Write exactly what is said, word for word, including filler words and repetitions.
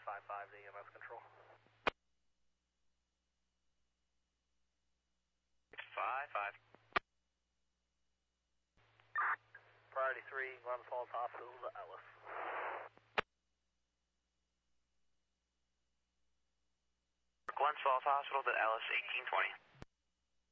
five five to E M S control. five five. Priority three, Glens Falls Hospital to Ellis. Glens Falls Hospital to Ellis, eighteen twenty.